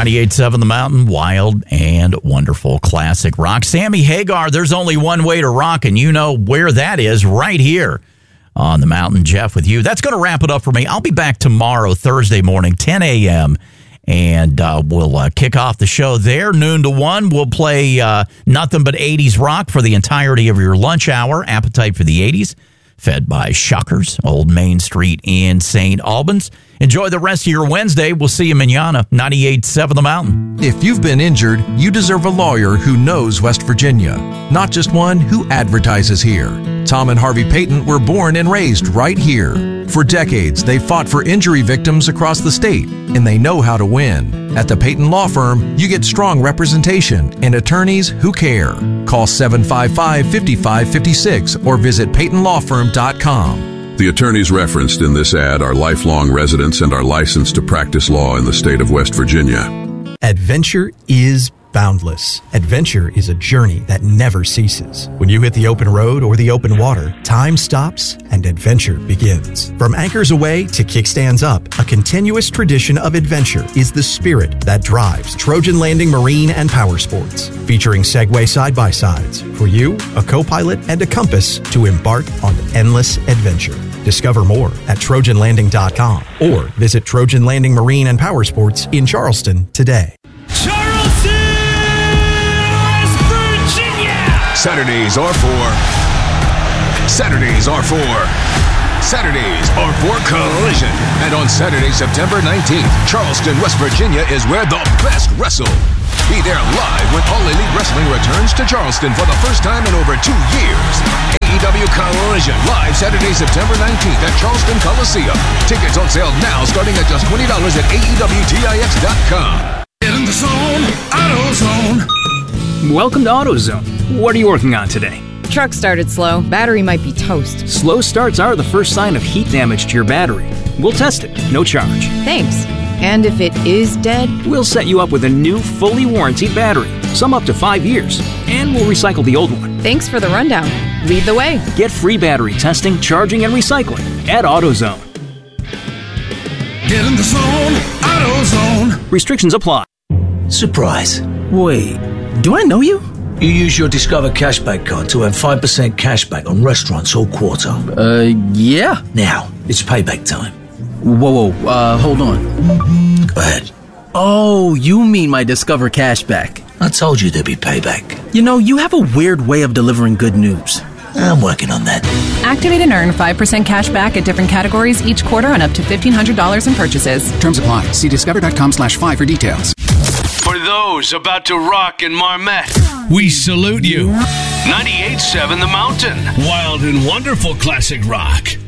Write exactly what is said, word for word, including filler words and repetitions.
ninety-eight point seven The Mountain, wild and wonderful classic rock. Sammy Hagar, there's only one way to rock, and you know where that is, right here on The Mountain. Jeff with you. That's going to wrap it up for me. I'll be back tomorrow, Thursday morning, ten a.m., and uh, we'll uh, kick off the show there, noon to one. We'll play uh, nothing but eighties rock for the entirety of your lunch hour. Appetite for the eighties, fed by Shuckers, Old Main Street in Saint Albans. Enjoy the rest of your Wednesday. We'll see you manana, ninety-eight point seven The Mountain. If you've been injured, you deserve a lawyer who knows West Virginia, not just one who advertises here. Tom and Harvey Payton were born and raised right here. For decades, they fought for injury victims across the state, and they know how to win. At the Payton Law Firm, you get strong representation and attorneys who care. Call seven five five, five five five six or visit payton law firm dot com. The attorneys referenced in this ad are lifelong residents and are licensed to practice law in the state of West Virginia. Adventure is boundless. Adventure is a journey that never ceases. When you hit the open road or the open water, time stops and adventure begins. From anchors away to kickstands up, a continuous tradition of adventure is the spirit that drives Trojan Landing Marine and Power Sports. Featuring Segway side-by-sides for you, a co-pilot, and a compass to embark on endless adventure. Discover more at trojan landing dot com or visit Trojan Landing Marine and Power Sports in Charleston today. Saturdays are for... Saturdays are for... Saturdays are for collision. And on Saturday, September nineteenth, Charleston, West Virginia is where the best wrestle. Be there live when All Elite Wrestling returns to Charleston for the first time in over two years. A E W Collision, live Saturday, September nineteenth at Charleston Coliseum. Tickets on sale now starting at just twenty dollars at A E W Tix dot com. Get in the zone, AutoZone. Welcome to AutoZone. What are you working on today? Truck started slow. Battery might be toast. Slow starts are the first sign of heat damage to your battery. We'll test it, no charge. Thanks. And if it is dead? We'll set you up with a new, fully warranted battery, some up to five years, and we'll recycle the old one. Thanks for the rundown. Lead the way. Get free battery testing, charging, and recycling at AutoZone. Get in the zone, AutoZone. Restrictions apply. Surprise. Wait, do I know you? You use your Discover Cashback card to earn five percent cashback on restaurants all quarter. Uh, yeah. Now, it's payback time. Whoa, whoa, uh, hold on. Go ahead. Oh, you mean my Discover Cashback. I told you there'd be payback. You know, you have a weird way of delivering good news. I'm working on that. Activate and earn five percent cash back at different categories each quarter on up to fifteen hundred dollars in purchases. Terms apply. See discover.com slash five for details. For those about to rock in Marmette, we salute you. ninety-eight point seven The Mountain. Wild and wonderful classic rock.